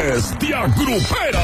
Bestia Grupera.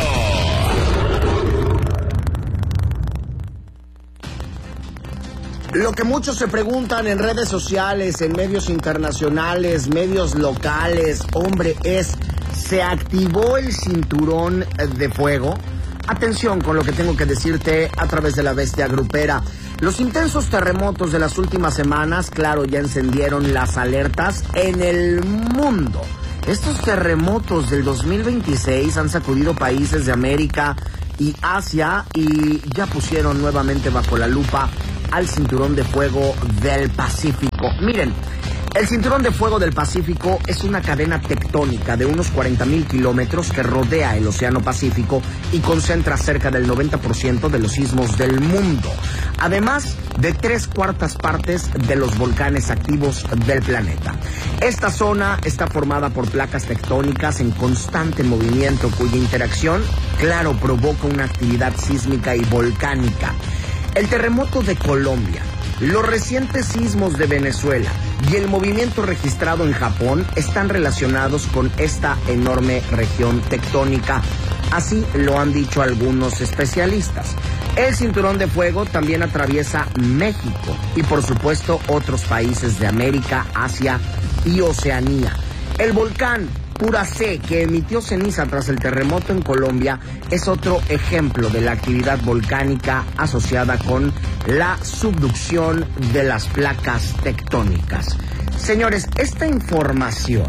Lo que muchos se preguntan en redes sociales, en medios internacionales, medios locales, hombre, ¿se activó el cinturón de fuego? Atención con lo que tengo que decirte a través de la Bestia Grupera. Los intensos terremotos de las últimas semanas, claro, ya encendieron las alertas en el mundo. Estos terremotos del 2026 han sacudido países de América y Asia y ya pusieron nuevamente bajo la lupa al cinturón de fuego del Pacífico. Miren, el cinturón de fuego del Pacífico es una cadena tectónica de unos 40,000 kilómetros que rodea el Océano Pacífico y concentra cerca del 90% de los sismos del mundo, además de 3/4 partes de los volcanes activos del planeta. Esta zona está formada por placas tectónicas en constante movimiento cuya interacción, claro, provoca una actividad sísmica y volcánica. El terremoto de Colombia, los recientes sismos de Venezuela y el movimiento registrado en Japón están relacionados con esta enorme región tectónica. Así lo han dicho algunos especialistas. El cinturón de fuego también atraviesa México y, por supuesto, otros países de América, Asia y Oceanía. El volcán Pura C, que emitió ceniza tras el terremoto en Colombia, es otro ejemplo de la actividad volcánica asociada con la subducción de las placas tectónicas. Señores, esta información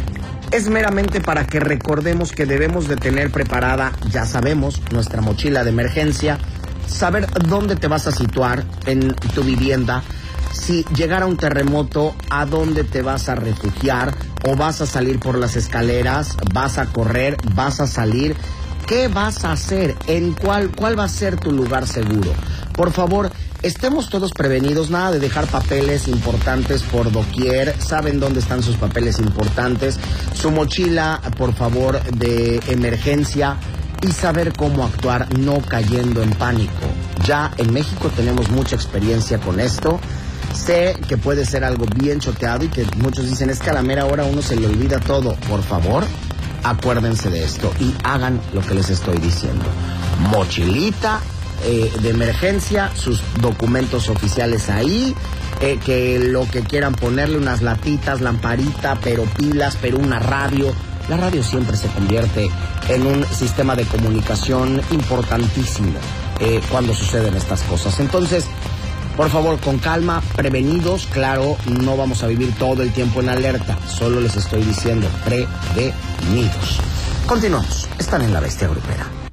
es meramente para que recordemos que debemos de tener preparada, ya sabemos, nuestra mochila de emergencia, saber dónde te vas a situar en tu vivienda. Si llegara un terremoto, ¿a dónde te vas a refugiar? ¿O vas a salir por las escaleras? ¿Vas a correr? ¿Vas a salir? ¿Qué vas a hacer? ¿Cuál va a ser tu lugar seguro? Por favor, estemos todos prevenidos, nada de dejar papeles importantes por doquier. Saben dónde están sus papeles importantes, su mochila, por favor, de emergencia, y saber cómo actuar, no cayendo en pánico. Ya en México tenemos mucha experiencia con esto. Sé que puede ser algo bien choteado y que muchos dicen, es que a la mera hora uno se le olvida todo. Por favor, acuérdense de esto y hagan lo que les estoy diciendo. Mochilita de emergencia, sus documentos oficiales ahí, que lo que quieran ponerle, unas latitas, lamparita, pero pilas, pero una radio. La radio siempre se convierte en un sistema de comunicación importantísimo cuando suceden estas cosas. Entonces, por favor, con calma, prevenidos, claro, no vamos a vivir todo el tiempo en alerta, solo les estoy diciendo prevenidos. Continuamos, están en la Bestia Grupera.